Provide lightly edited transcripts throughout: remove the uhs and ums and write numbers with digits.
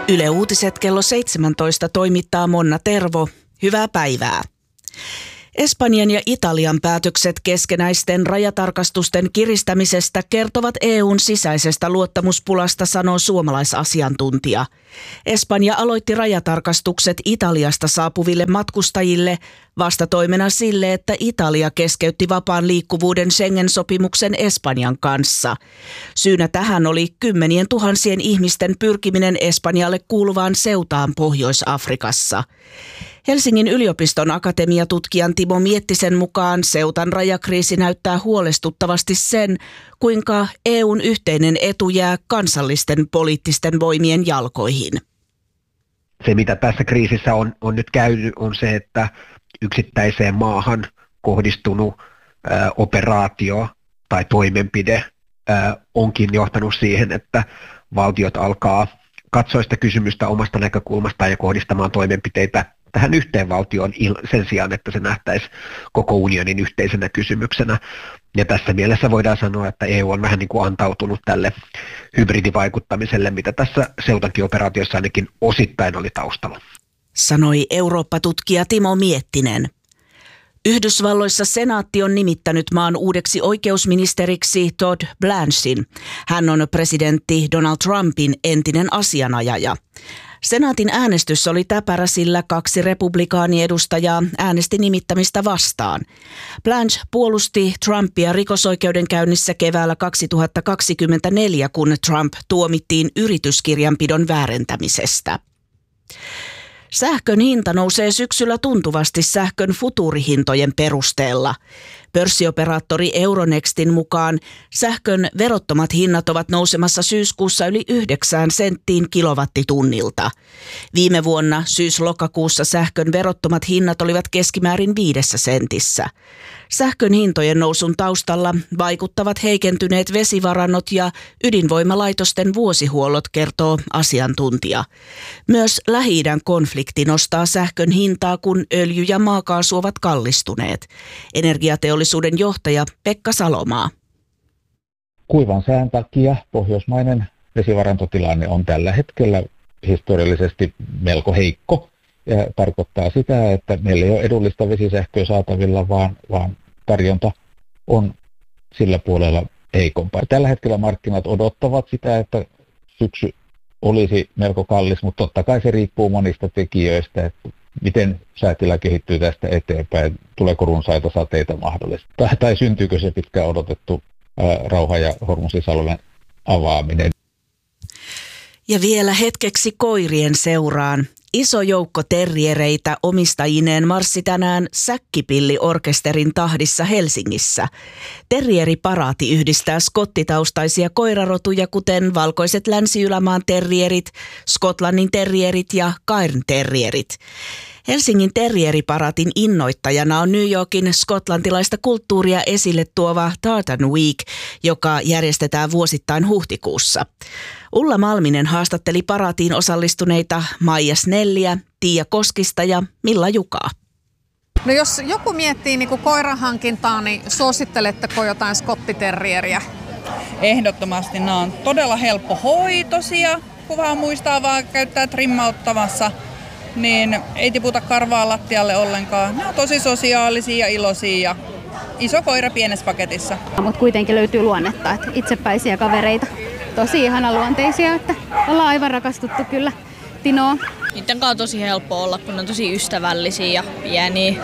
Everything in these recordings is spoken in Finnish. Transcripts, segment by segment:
Yle Uutiset kello 17 toimittaa Monna Tervo. Hyvää päivää. Espanjan ja Italian päätökset keskenäisten rajatarkastusten kiristämisestä kertovat EU:n sisäisestä luottamuspulasta, sanoo suomalaisasiantuntija. Espanja aloitti rajatarkastukset Italiasta saapuville matkustajille vastatoimena sille, että Italia keskeytti vapaan liikkuvuuden Schengen-sopimuksen Espanjan kanssa. Syynä tähän oli 10 000 ihmisten pyrkiminen Espanjalle kuuluvaan Ceutaan Pohjois-Afrikassa. Helsingin yliopiston akatemiatutkijan Timo Miettisen mukaan Ceutan rajakriisi näyttää huolestuttavasti sen, kuinka EU:n yhteinen etu jää kansallisten poliittisten voimien jalkoihin. Se, mitä tässä kriisissä on nyt käynyt, on se, että yksittäiseen maahan kohdistunut operaatio tai toimenpide onkin johtanut siihen, että valtiot alkaa katsoa sitä kysymystä omasta näkökulmastaan ja kohdistamaan toimenpiteitä tähän yhteen valtioon sen sijaan, että se nähtäisi koko unionin yhteisenä kysymyksenä. Ja tässä mielessä voidaan sanoa, että EU on vähän niin kuin antautunut tälle hybridivaikuttamiselle, mitä tässä Ceutankin operaatiossa ainakin osittain oli taustalla. Sanoi Eurooppa-tutkija Timo Miettinen. Yhdysvalloissa senaatti on nimittänyt maan uudeksi oikeusministeriksi Todd Blanchin. Hän on presidentti Donald Trumpin entinen asianajaja. Senaatin äänestys oli täpärä, sillä 2 republikaaniedustajaa äänesti nimittämistä vastaan. Blanche puolusti Trumpia rikosoikeudenkäynnissä keväällä 2024, kun Trump tuomittiin yrityskirjanpidon väärentämisestä. Sähkön hinta nousee syksyllä tuntuvasti sähkön futuurihintojen perusteella. Pörssioperaattori Euronextin mukaan sähkön verottomat hinnat ovat nousemassa syyskuussa yli 9 senttiin kilowattitunnilta. Viime vuonna syys-lokakuussa sähkön verottomat hinnat olivat keskimäärin 5 sentissä. Sähkön hintojen nousun taustalla vaikuttavat heikentyneet vesivarannot ja ydinvoimalaitosten vuosihuollot, kertoo asiantuntija. Myös Lähi-idän konflikti nostaa sähkön hintaa, kun öljy ja maakaasu ovat kallistuneet. Energiateollisuuden johtaja Pekka Salomaa. Kuivan sään takia pohjoismainen vesivarantotilanne on tällä hetkellä historiallisesti melko heikko. Ja tarkoittaa sitä, että meillä ei ole edullista vesisähköä saatavilla, vaan tarjonta on sillä puolella heikompaa. Tällä hetkellä markkinat odottavat sitä, että syksy olisi melko kallis, mutta totta kai se riippuu monista tekijöistä, että miten säätila kehittyy tästä eteenpäin, tuleeko runsaita sateita mahdollisesti, tai syntyykö se pitkään odotettu rauha- ja Hormuzisalmen avaaminen. Ja vielä hetkeksi koirien seuraan. Iso joukko terriereitä omistajineen marssi tänään Säkkipilli-orkesterin tahdissa Helsingissä. Terrieriparaati yhdistää skottitaustaisia koirarotuja, kuten valkoiset Länsi-Ylämaan terrierit, Skotlannin terrierit ja Cairn terrierit. Helsingin terrieriparaatin innoittajana on New Yorkin skotlantilaista kulttuuria esille tuova Tartan Week, joka järjestetään vuosittain huhtikuussa. Ulla Malminen haastatteli paraatiin osallistuneita Maija Snelliä, Tiia Koskista ja Milla Jukaa. No jos joku miettii niin kuin koirahankintaa, niin suositteletteko jotain skottiterrieriä? Ehdottomasti nämä on todella helppohoitoisia, kun vaan muistaa vaan käyttää trimmauttamassa, niin ei tiputa karvaa lattialle ollenkaan. Ne on tosi sosiaalisia ja iloisia ja iso koira pienessä paketissa. Mutta kuitenkin löytyy luonnetta, että itsepäisiä kavereita. Tosi ihana luonteisia, että ollaan aivan rakastuttu kyllä Tinoa. Niiden kanssa on tosi helppo olla, kun ne on tosi ystävällisiä ja pieniä.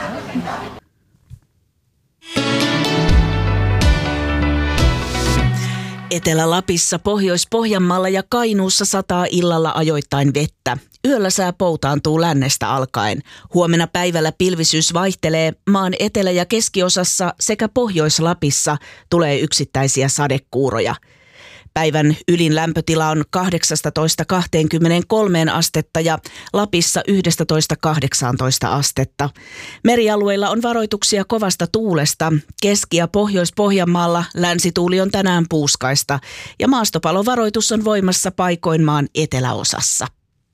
Etelä-Lapissa, Pohjois-Pohjanmaalla ja Kainuussa sataa illalla ajoittain vettä. Yöllä sää poutaantuu lännestä alkaen. Huomenna päivällä pilvisyys vaihtelee. Maan etelä- ja keskiosassa sekä Pohjois-Lapissa tulee yksittäisiä sadekuuroja. Päivän ylin lämpötila on 18–23 astetta ja Lapissa 11–18 astetta. Merialueilla on varoituksia kovasta tuulesta. Keski- ja Pohjois-Pohjanmaalla länsituuli on tänään puuskaista ja maastopalovaroitus on voimassa paikoin maan eteläosassa.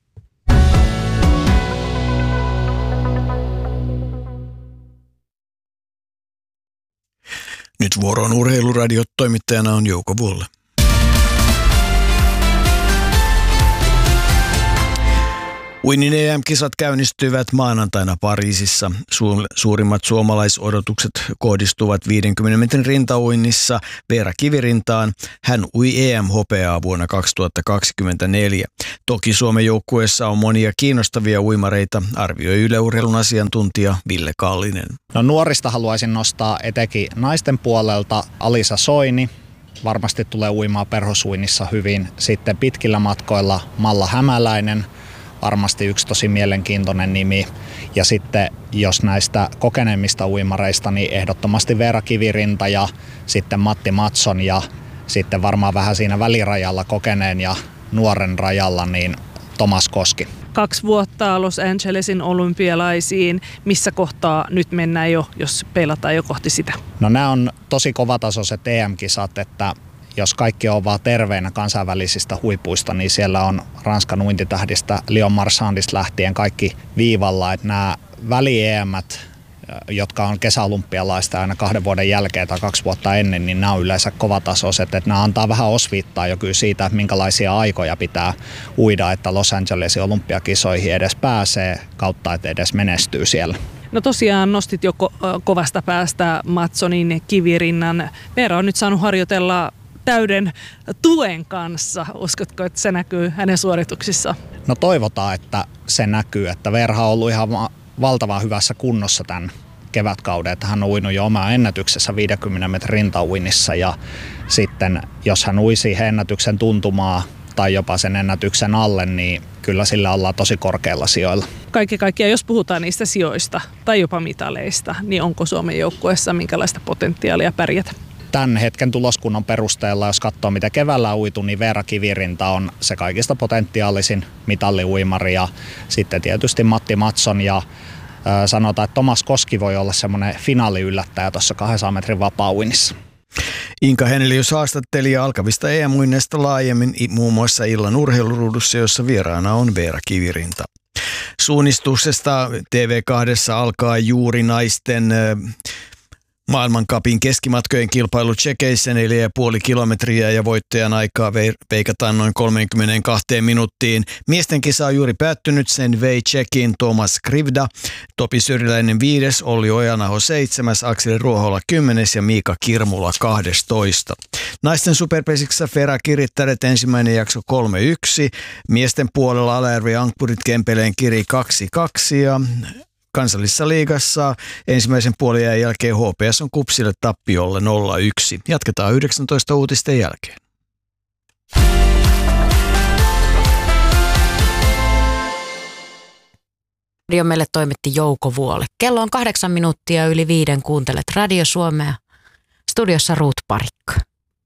Nyt vuoroon Urheiluradio, toimittajana on Jouko Vuolle. Uinnin EM-kisat käynnistyvät maanantaina Pariisissa. Suurimmat suomalaisodotukset kohdistuvat 50 metrin rintauinnissa Veera Kivirintaan. Hän ui EM-hopeaa vuonna 2024. Toki Suomen joukkueessa on monia kiinnostavia uimareita, arvioi Yle Urheilun asiantuntija Ville Kallinen. No, nuorista haluaisin nostaa etenkin naisten puolelta Alisa Soini. Varmasti tulee uimaan perhosuinnissa hyvin. Sitten pitkillä matkoilla Malla Hämäläinen. Varmasti yksi tosi mielenkiintoinen nimi. Ja sitten jos näistä kokeneemmista uimareista, niin ehdottomasti Veera Kivirinta ja sitten Matti Matson ja sitten varmaan vähän siinä välirajalla kokeneen ja nuoren rajalla niin Tomas Koski. 2 vuotta Los Angelesin olympialaisiin. Missä kohtaa nyt mennään jo, jos peilataan jo kohti sitä? No, nämä on tosi kovatasoiset EM-kisat, että jos kaikki on vaan terveinä kansainvälisistä huipuista, niin siellä on Ranskan uintitähdistä Lyon Marchandista lähtien kaikki viivalla. Että nämä väli-EM:t, jotka on kesäolympialaista aina 2 vuoden jälkeen tai 2 vuotta ennen, niin nämä on yleensä kovatasoiset. Että nämä antaa vähän osviittaa jo kyllä siitä, että minkälaisia aikoja pitää uida, että Los Angelesin olympiakisoihin edes pääsee kautta, että edes menestyy siellä. No tosiaan nostit jo kovasta päästä Matsonin, Kivirinnan. Veera on nyt saanut harjoitella täyden tuen kanssa. Uskotko, että se näkyy hänen suorituksissaan? No, toivotaan, että se näkyy. Että Veera on ollut ihan valtavan hyvässä kunnossa tämän kevätkauden. Että hän on uinut jo omaa ennätyksessä 50 metrin rintauinnissa. Ja sitten jos hän ui siihen ennätyksen tuntumaa tai jopa sen ennätyksen alle, niin kyllä sillä ollaan tosi korkeilla sijoilla. Kaiken kaikkiaan, jos puhutaan niistä sijoista tai jopa mitaleista, niin onko Suomen joukkueessa minkälaista potentiaalia pärjätä? Tämän hetken tuloskunnan perusteella, jos katsoo mitä keväällä on uitu, niin Veera Kivirinta on se kaikista potentiaalisin mitalliuimari ja sitten tietysti Matti Matson ja sanotaan, että Tomas Koski voi olla semmoinen finaaliyllättäjä tuossa 200 metrin vapaa-uinnissa. Inka Hennelius haastatteli alkavista EM-uinneista laajemmin muun muassa illan urheiluruudussa, jossa vieraana on Veera Kivirinta. Suunnistuksesta TV2 alkaa juuri naisten maailmancupin keskimatkojen kilpailu Tšekeissä 4,5 kilometriä ja voittajan aikaa veikataan noin 32 minuuttiin. Miesten kisa on juuri päättynyt, sen vei Tšekin Tomas Krivda, Topi Syriläinen 5, Olli Ojanaho 7, Akseli Ruohola 10 ja Miika Kirmula 12. Naisten superpesiksessä Veera Kirittäret ensimmäinen jakso 3-1, miesten puolella Alajärvi Ankkurit Kempeleen Kiri 2-2 ja Kansallisessa liigassa ensimmäisen puoliajan jälkeen HPS on Kupsille tappiolle 0-1. Jatketaan 19 uutisten jälkeen. Radio meille toimitti Jouko Vuole. Kello on 8 minuuttia yli 5, kuuntelet Radio Suomea. Studiossa Ruut Parikka.